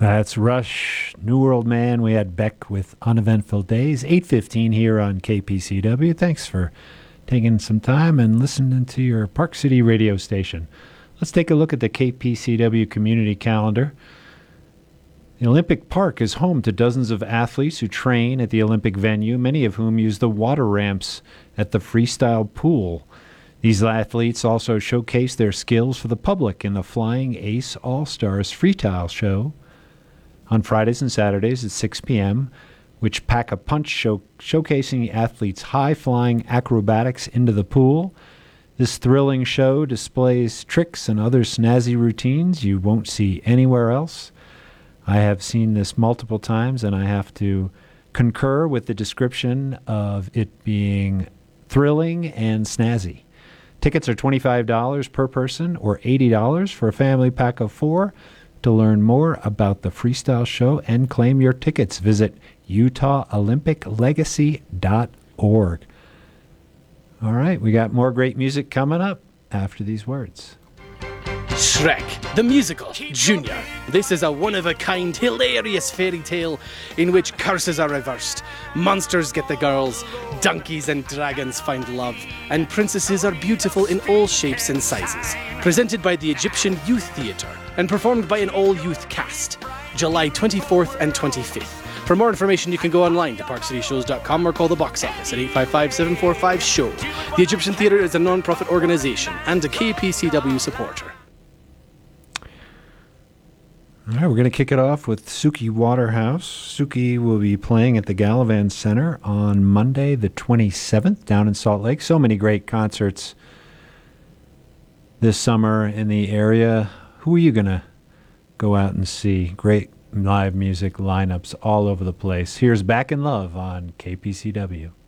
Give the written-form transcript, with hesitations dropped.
That's Rush, New World Man. We had Beck with Uneventful Days, 8:15 here on KPCW. Thanks for taking some time and listening to your Park City radio station. Let's take a look at the KPCW community calendar. The Olympic Park is home to dozens of athletes who train at the Olympic venue, many of whom use the water ramps at the freestyle pool. These athletes also showcase their skills for the public in the Flying Ace All-Stars Freestyle Show on Fridays and Saturdays at 6 p.m., which pack a punch showcasing athletes' high-flying acrobatics into the pool. This thrilling show displays tricks and other snazzy routines you won't see anywhere else. I have seen this multiple times, and I have to concur with the description of it being thrilling and snazzy. Tickets are $25 per person or $80 for a family pack of 4. To learn more about the freestyle show and claim your tickets, visit UtahOlympicLegacy.org. All right, we got more great music coming up after these words. Shrek, the Musical, Junior. This is a one-of-a-kind, hilarious fairy tale in which curses are reversed, monsters get the girls, donkeys and dragons find love, and princesses are beautiful in all shapes and sizes. Presented by the Egyptian Youth Theatre and performed by an all-youth cast, July 24th and 25th. For more information, you can go online to parkcityshows.com or call the box office at 855-745-SHOW. The Egyptian Theatre is a non-profit organisation and a KPCW supporter. All right, we're going to kick it off with Suki Waterhouse. Suki will be playing at the Gallivan Center on Monday, the 27th, down in Salt Lake. So many great concerts this summer in the area. Who are you going to go out and see? Great live music lineups all over the place. Here's Back in Love on KPCW.